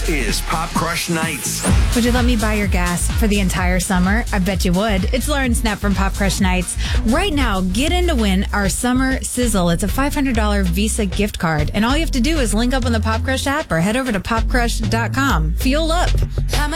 This is Pop Crush Nights. Would you let me buy your gas for the entire summer? I bet you would. It's Lauren Snap from Pop Crush Nights. Right now, get in to win our summer sizzle. It's a $500 Visa gift card. And all you have to do is link up on the Pop Crush app or head over to popcrush.com. Fuel up.